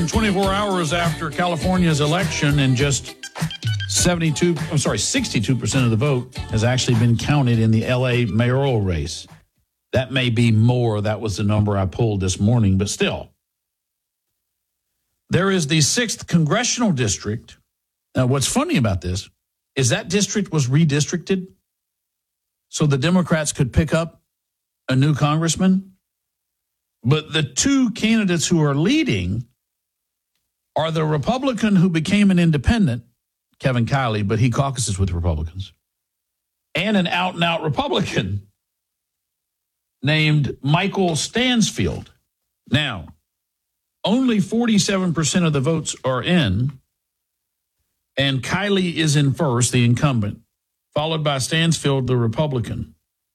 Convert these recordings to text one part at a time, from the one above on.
24 hours after California's election, and just 62% of the vote has actually been counted in the L.A. mayoral race. That may be more. That was the number I pulled this morning, but still. There is the 6th congressional district. Now, what's funny about this is that district was redistricted so the Democrats could pick up a new congressman. But the two candidates who are leading are the Republican who became an independent, Kevin Kiley, but he caucuses with Republicans, and an out-and-out Republican named Michael Stansfield. Now, only 47% of the votes are in, and Kiley is in first, the incumbent, followed by Stansfield, the Republican.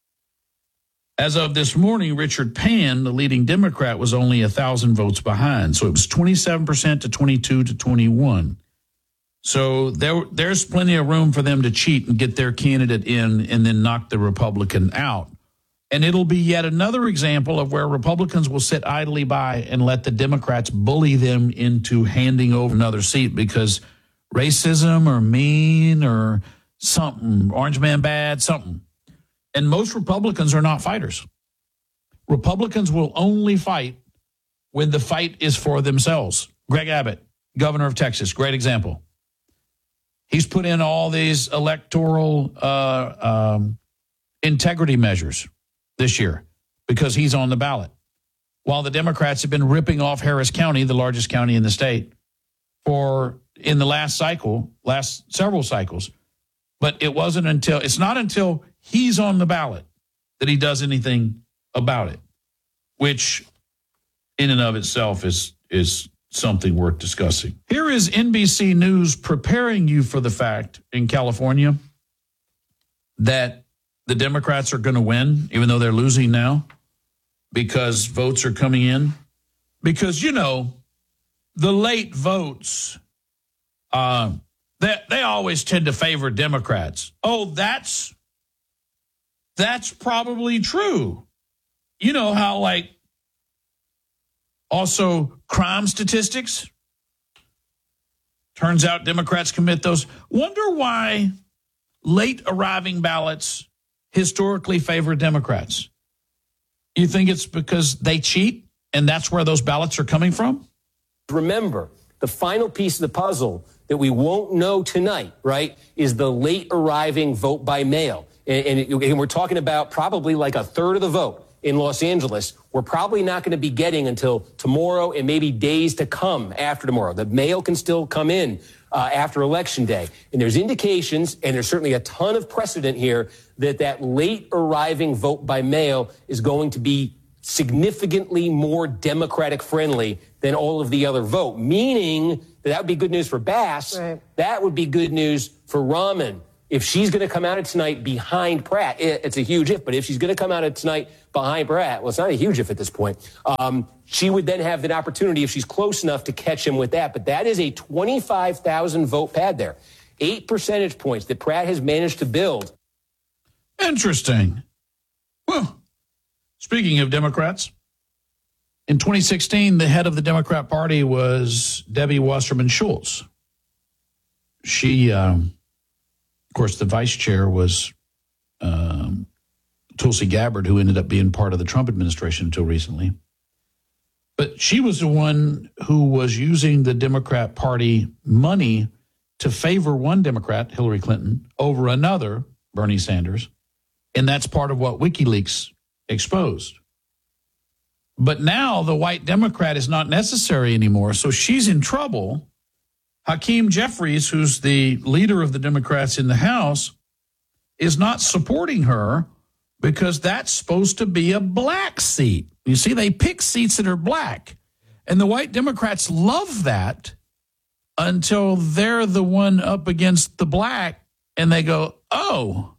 As of this morning, Richard Pan, the leading Democrat, was only 1,000 votes behind. So it was 27% to 22 to 21. So there's plenty of room for them to cheat and get their candidate in and then knock the Republican out. And it'll be yet another example of where Republicans will sit idly by and let the Democrats bully them into handing over another seat because racism or mean or something, orange man bad, something. And most Republicans are not fighters. Republicans will only fight when the fight is for themselves. Greg Abbott, governor of Texas, great example. He's put in all these electoral integrity measures this year because he's on the ballot. While the Democrats have been ripping off Harris County, the largest county in the state, in the last several cycles. But it's not until he's on the ballot that he does anything about it, which in and of itself is something worth discussing. Here is NBC News preparing you for the fact in California that the Democrats are going to win, even though they're losing now, because votes are coming in. Because, the late votes, they always tend to favor Democrats. Oh, that's probably true. You know how, also crime statistics? Turns out Democrats commit those. Wonder why late arriving ballots historically favor Democrats. You think it's because they cheat and that's where those ballots are coming from? Remember, the final piece of the puzzle that we won't know tonight, right, is the late arriving vote by mail. And we're talking about probably like a third of the vote in Los Angeles. We're probably not going to be getting until tomorrow and maybe days to come after tomorrow. The mail can still come in after Election Day. And there's indications, and there's certainly a ton of precedent here, that late arriving vote by mail is going to be significantly more Democratic friendly than all of the other vote, meaning that would be good news for Bass. Right. That would be good news for Rahman. If she's going to come out of tonight behind Pratt, it's a huge if, but if she's going to come out of tonight behind Pratt, well, it's not a huge if at this point, she would then have that opportunity if she's close enough to catch him with that. But that is a 25,000 vote pad there. 8 percentage points that Pratt has managed to build. Interesting. Well, speaking of Democrats, in 2016, the head of the Democrat Party was Debbie Wasserman Schultz. She, of course, the vice chair was Tulsi Gabbard, who ended up being part of the Trump administration until recently. But she was the one who was using the Democrat Party money to favor one Democrat, Hillary Clinton, over another, Bernie Sanders. And that's part of what WikiLeaks exposed. But now the white Democrat is not necessary anymore, so she's in trouble. Hakeem Jeffries, who's the leader of the Democrats in the House, is not supporting her because that's supposed to be a black seat. You see, they pick seats that are black. And the white Democrats love that until they're the one up against the black, and they go, oh,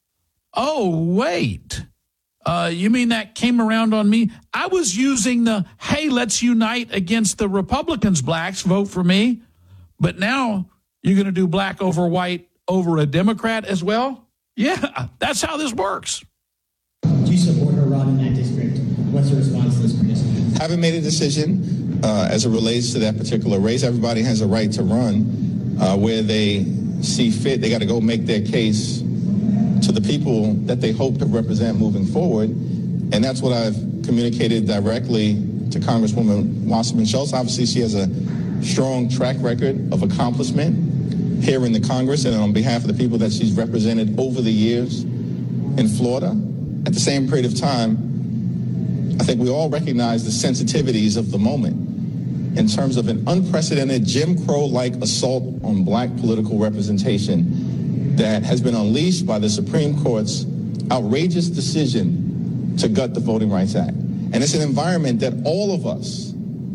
wait. You mean that came around on me? I was using the, hey, let's unite against the Republicans, blacks, vote for me. But now you're going to do black over white over a Democrat as well? Yeah, that's how this works. Do you support her, Rob, in that district? What's your response to this criticism? Haven't made a decision. as it relates to that particular race. Everybody has a right to run where they see fit. They got to go make their case to the people that they hope to represent moving forward. And that's what I've communicated directly to Congresswoman Wasserman Schultz. Obviously, she has a strong track record of accomplishment here in the Congress and on behalf of the people that she's represented over the years in Florida. At the same period of time, I think we all recognize the sensitivities of the moment in terms of an unprecedented Jim Crow-like assault on black political representation that has been unleashed by the Supreme Court's outrageous decision to gut the Voting Rights Act. And it's an environment that all of us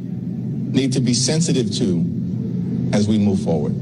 need to be sensitive to as we move forward.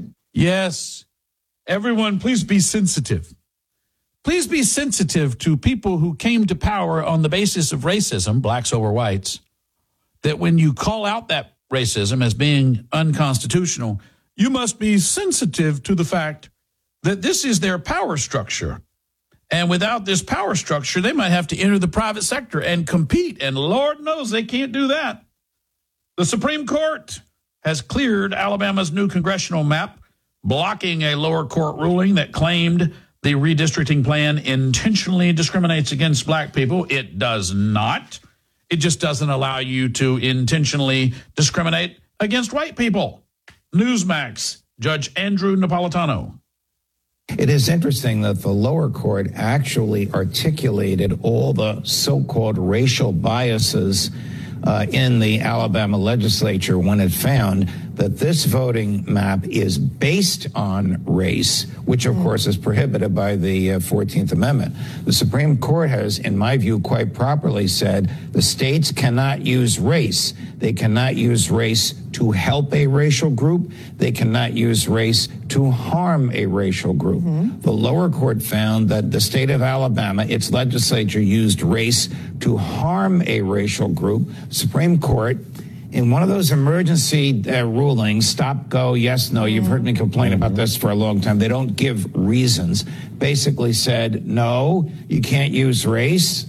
Yes. Everyone, please be sensitive. Please be sensitive to people who came to power on the basis of racism, blacks over whites, that when you call out that racism as being unconstitutional, you must be sensitive to the fact that this is their power structure. And without this power structure, they might have to enter the private sector and compete. And Lord knows they can't do that. The Supreme Court has cleared Alabama's new congressional map, blocking a lower court ruling that claimed the redistricting plan intentionally discriminates against black people. It does not. It just doesn't allow you to intentionally discriminate against white people. Newsmax, Judge Andrew Napolitano. It is interesting that the lower court actually articulated all the so-called racial biases in the Alabama legislature when it found that this voting map is based on race, which of course is prohibited by the 14th Amendment. The Supreme Court has, in my view, quite properly said the states cannot use race. They cannot use race to help a racial group. They cannot use race to harm a racial group. The lower court found that the state of Alabama, its legislature, used race to harm a racial group. Supreme Court, in one of those emergency rulings, stop, go, yes, no, you've heard me complain about this for a long time. They don't give reasons. Basically said, no, you can't use race.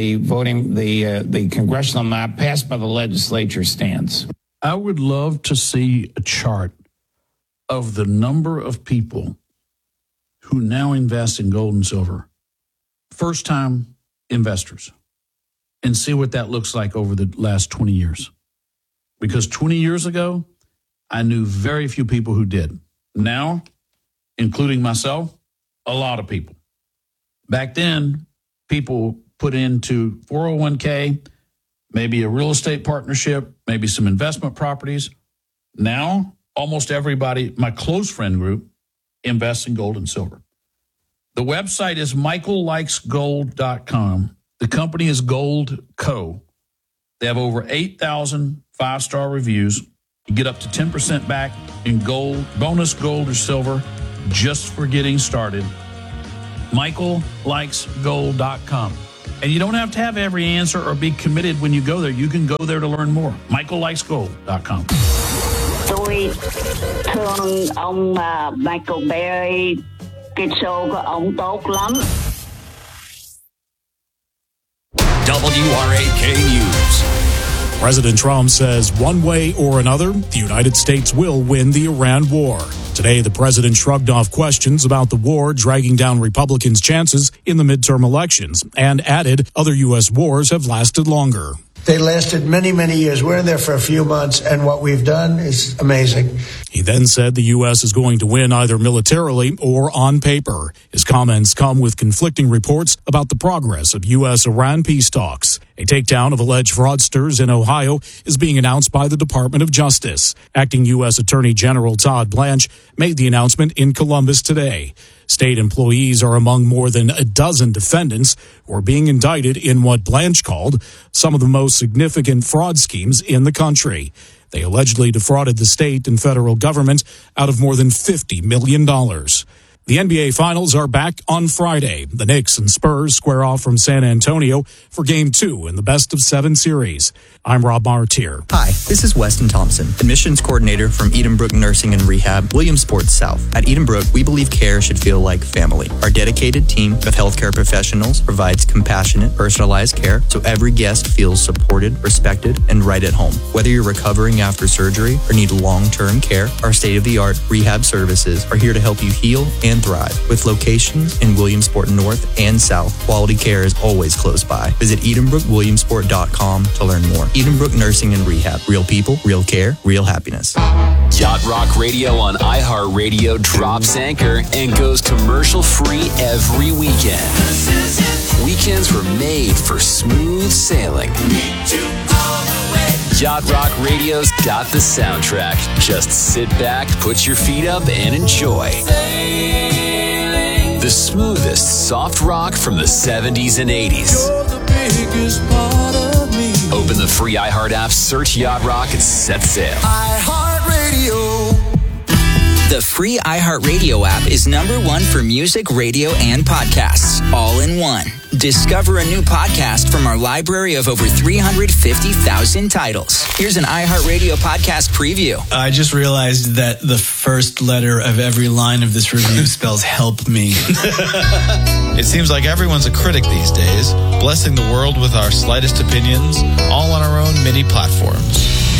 The congressional map passed by the legislature stands. I would love to see a chart of the number of people who now invest in gold and silver, first-time investors, and see what that looks like over the last 20 years. Because 20 years ago, I knew very few people who did. Now, including myself, a lot of people. Back then, people put into 401k, maybe a real estate partnership, maybe some investment properties. Now, almost everybody, my close friend group, invests in gold and silver. The website is michaellikesgold.com. The company is Gold Co. They have over 8,000 five-star reviews. You get up to 10% back in gold, bonus gold or silver, just for getting started. michaellikesgold.com. And you don't have to have every answer or be committed when you go there. You can go there to learn more. michaellikesgold.com. Tôi thương ông Michael Berry, cái show của ông tốt lắm. WRAK News. President Trump says one way or another, the United States will win the Iran war. Today, the president shrugged off questions about the war dragging down Republicans' chances in the midterm elections and added other U.S. wars have lasted longer. They lasted many, many years. We're there for a few months, and what we've done is amazing. He then said the U.S. is going to win either militarily or on paper. His comments come with conflicting reports about the progress of U.S.-Iran peace talks. A takedown of alleged fraudsters in Ohio is being announced by the Department of Justice. Acting U.S. Attorney General Todd Blanche made the announcement in Columbus today. State employees are among more than a dozen defendants who are being indicted in what Blanche called some of the most significant fraud schemes in the country. They allegedly defrauded the state and federal government out of more than $50 million. The NBA Finals are back on Friday. The Knicks and Spurs square off from San Antonio for Game 2 in the best-of-7 series. I'm Rob Martier. Hi, this is Weston Thompson, admissions coordinator from Edenbrook Nursing and Rehab, Williamsport South. At Edenbrook, we believe care should feel like family. Our dedicated team of healthcare professionals provides compassionate, personalized care so every guest feels supported, respected, and right at home. Whether you're recovering after surgery or need long-term care, our state-of-the-art rehab services are here to help you heal and thrive. With locations in Williamsport North and South, quality care is always close by. Visit EdenbrookWilliamsport.com to learn more. Edenbrook Nursing and Rehab. Real people, real care, real happiness. Yacht Rock Radio on iHeartRadio drops anchor and goes commercial-free every weekend. Weekends were made for smooth sailing. Yacht Rock Radio's got the soundtrack. Just sit back, put your feet up, and enjoy. The smoothest soft rock from the 70s and 80s. Open the free iHeart app, search Yacht Rock, and set sail. iHeartRadio. The free iHeartRadio app is #1 for music, radio, and podcasts, all in one. Discover a new podcast from our library of over 350,000 titles. Here's an iHeartRadio podcast preview. I just realized that the first letter of every line of this review spells help me. It seems like everyone's a critic these days, blessing the world with our slightest opinions, all on our own MIDI platforms.